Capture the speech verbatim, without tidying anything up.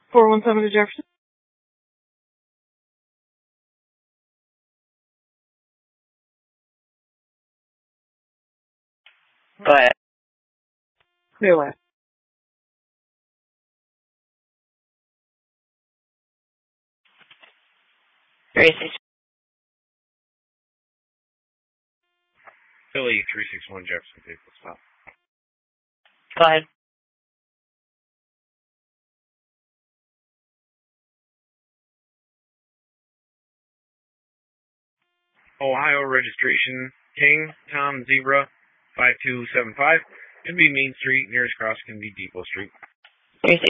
four one seven to Jefferson. Go ahead. Clear last. three six. Philly three six one Jefferson, vehicle stop. Go ahead. Ohio registration, King, Tom, Zebra, five two seven five. Can be Main Street, nearest cross can be Depot Street. three six